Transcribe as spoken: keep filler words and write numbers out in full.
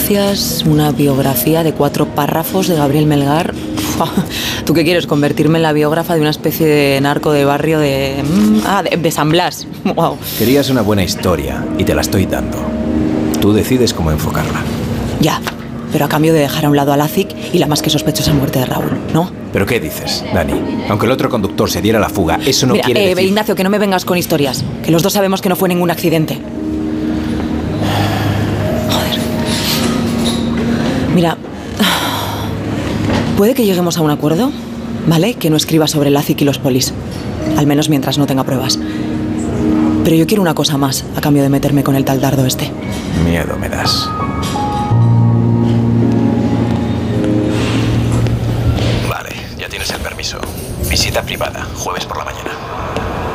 denuncias, una biografía de cuatro párrafos de Gabriel Melgar. ¿Tú qué quieres? ¿Convertirme en la biógrafa de una especie de narco de barrio de... Ah, de, de San Blas? Wow. Querías una buena historia y te la estoy dando. Tú decides cómo enfocarla. Ya, pero a cambio de dejar a un lado a Lazic y la más que sospechosa muerte de Raúl, ¿no? ¿Pero qué dices, Dani? Aunque el otro conductor se diera la fuga, eso no Mira, quiere eh, decir... Ignacio, que no me vengas con historias. Que los dos sabemos que no fue ningún accidente. Joder. Mira... Puede que lleguemos a un acuerdo, ¿vale? Que no escriba sobre Lazic y los polis. Al menos mientras no tenga pruebas. Pero yo quiero una cosa más, a cambio de meterme con el tal dardo este. Miedo me das. Vale, ya tienes el permiso. Visita privada, jueves por la mañana.